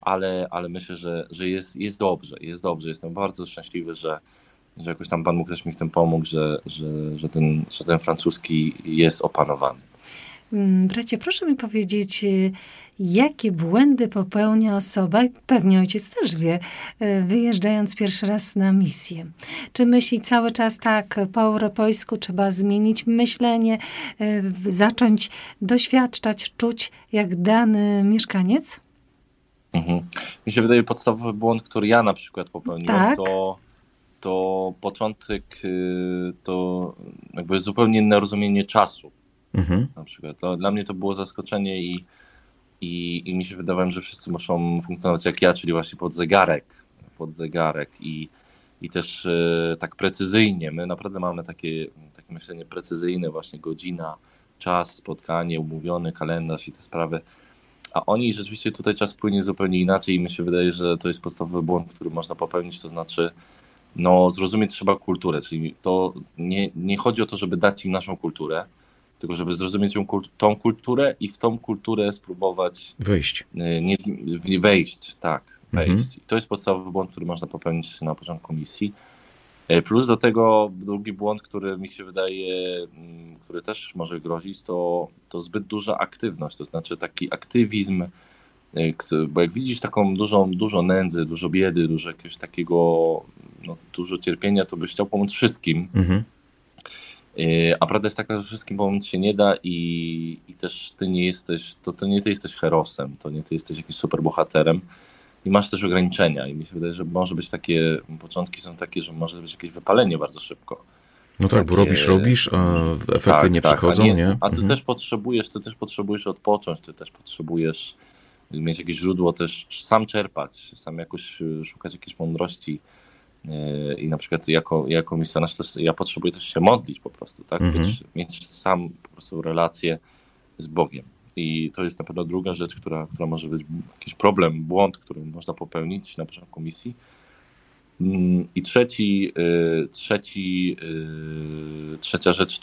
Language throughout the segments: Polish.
ale myślę, że jest dobrze, jest dobrze. Jestem bardzo szczęśliwy, że jakoś tam Pan Bóg też mi w tym pomógł, że ten francuski jest opanowany. Bracie, proszę mi powiedzieć, jakie błędy popełnia osoba, i pewnie ojciec też wie, wyjeżdżając pierwszy raz na misję. Czy myśli cały czas tak po europejsku, trzeba zmienić myślenie, zacząć doświadczać, czuć jak dany mieszkaniec? Mi się wydaje, podstawowy błąd, który ja na przykład popełniłem, Tak. to początek, to jakby zupełnie inne rozumienie czasu. Na przykład. Dla mnie to było zaskoczenie i mi się wydawało, że wszyscy muszą funkcjonować jak ja, czyli właśnie pod zegarek i też tak precyzyjnie. My naprawdę mamy takie myślenie precyzyjne, właśnie godzina, czas, spotkanie, umówiony kalendarz i te sprawy. A oni rzeczywiście tutaj czas płynie zupełnie inaczej i mi się wydaje, że to jest podstawowy błąd, który można popełnić, to znaczy zrozumieć trzeba kulturę, czyli to nie chodzi o to, żeby dać im naszą kulturę, tylko żeby zrozumieć tą kulturę i w tą kulturę spróbować wejść. Wejść. I to jest podstawowy błąd, który można popełnić na początku misji. Plus do tego drugi błąd, który mi się wydaje, który też może grozić, to zbyt duża aktywność, to znaczy taki aktywizm, bo jak widzisz taką dużo nędzy, dużo biedy, dużo jakiegoś takiego, dużo cierpienia, to byś chciał pomóc wszystkim. A prawda jest taka, że wszystkim pomóc się nie da i też ty nie jesteś, to nie ty jesteś herosem, to nie ty jesteś jakimś superbohaterem i masz też ograniczenia i mi się wydaje, że może być początki są takie, że może być jakieś wypalenie bardzo szybko. No tak, bo robisz, a efekty nie przychodzą, nie? A ty też potrzebujesz odpocząć, ty też potrzebujesz mieć jakieś źródło, też sam czerpać, sam jakoś szukać jakiejś mądrości. I na przykład jako misjonarz też ja potrzebuję też się modlić po prostu, tak? Mieć sam po prostu relację z Bogiem. I to jest na pewno druga rzecz, która może być jakiś problem, błąd, który można popełnić na początku misji. I trzecia rzecz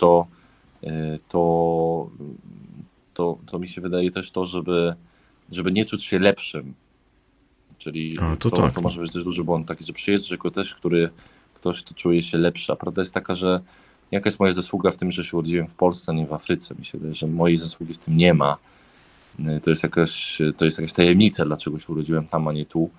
to mi się wydaje też to, żeby nie czuć się lepszym. Czyli to może być też duży błąd taki, że przyjeżdżasz jako też, ktoś, kto czuje się lepszy. A prawda jest taka, że jaka jest moja zasługa w tym, że się urodziłem w Polsce, a nie w Afryce. Mi się wydaje, że mojej zasługi w tym nie ma. To jest jakaś tajemnica, dlaczego się urodziłem tam, a nie tu.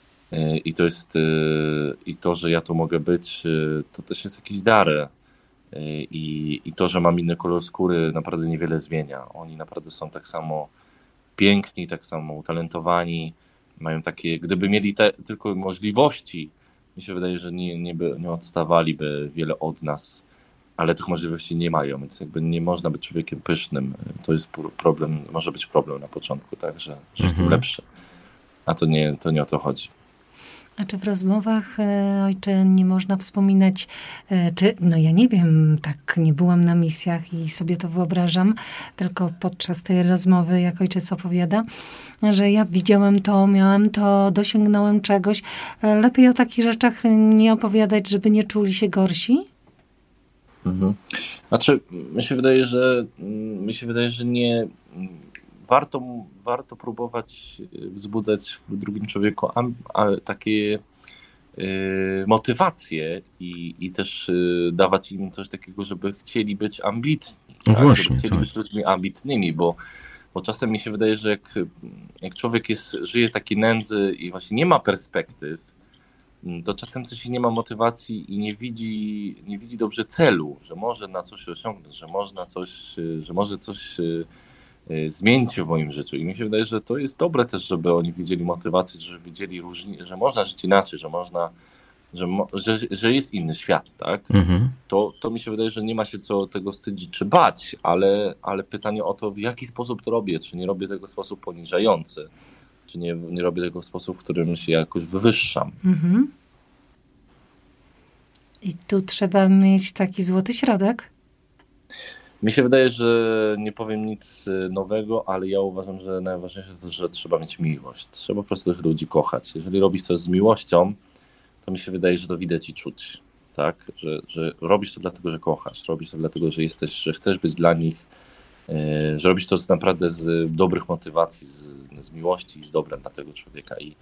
I to, że ja tu mogę być, to też jest jakiś dar. I to, że mam inny kolor skóry, naprawdę niewiele zmienia. Oni naprawdę są tak samo piękni, tak samo utalentowani. Mają takie, gdyby mieli tylko możliwości, mi się wydaje, że nie odstawaliby wiele od nas, ale tych możliwości nie mają, więc jakby nie można być człowiekiem pysznym. To jest problem, może być problem na początku, tak, że jestem lepszy, a to nie o to chodzi. A czy w rozmowach, ojcze, nie można wspominać, ja nie wiem, tak nie byłam na misjach i sobie to wyobrażam, tylko podczas tej rozmowy, jak ojciec opowiada, że ja widziałem to, miałem to, dosięgnąłem czegoś. Lepiej o takich rzeczach nie opowiadać, żeby nie czuli się gorsi? Znaczy, mi się wydaje, że nie... Warto próbować wzbudzać w drugim człowieku takie motywacje i też dawać im coś takiego, żeby chcieli być ambitni. No tak? właśnie, żeby chcieli być ludźmi ambitnymi, bo czasem mi się wydaje, że jak człowiek żyje w takiej nędzy i właśnie nie ma perspektyw, to czasem też nie ma motywacji i nie widzi dobrze celu, że może na coś osiągnąć, że może coś zmienić się w moim życiu. I mi się wydaje, że to jest dobre też, żeby oni widzieli motywację, że widzieli że można żyć inaczej, że jest inny świat, tak? To mi się wydaje, że nie ma się co tego wstydzić czy bać, ale pytanie o to, w jaki sposób to robię, czy nie robię tego w sposób poniżający, czy nie robię tego w sposób, w którym się jakoś wywyższam. I tu trzeba mieć taki złoty środek? Mi się wydaje, że nie powiem nic nowego, ale ja uważam, że najważniejsze jest to, że trzeba mieć miłość. Trzeba po prostu tych ludzi kochać. Jeżeli robisz coś z miłością, to mi się wydaje, że to widać i czuć. Tak? Że robisz to dlatego, że kochasz. Robisz to dlatego, że chcesz być dla nich. Że robisz to naprawdę z dobrych motywacji, z miłości i z dobrem dla tego człowieka.